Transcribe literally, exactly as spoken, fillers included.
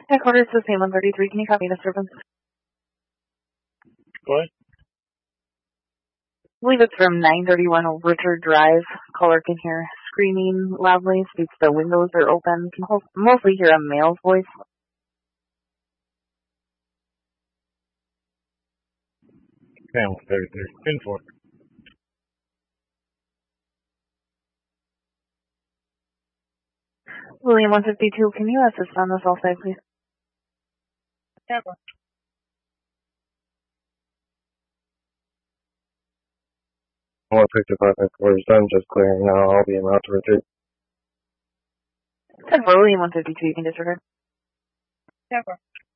Headquarters to Salem thirty-three. Can you copy disturbance? Go ahead. I believe it's from nine thirty-one Richard Drive. Caller can hear screaming loudly. Speaks the windows are open. Can mostly hear a male's voice. Panel thirty-three. Pin four. William one fifty-two, can you assist on the south side, please? Yeah. one fifty-five headquarters done, just clearing now. I'll be en route to retreat. ten four, William one fifty-two, you can disregard. Yeah.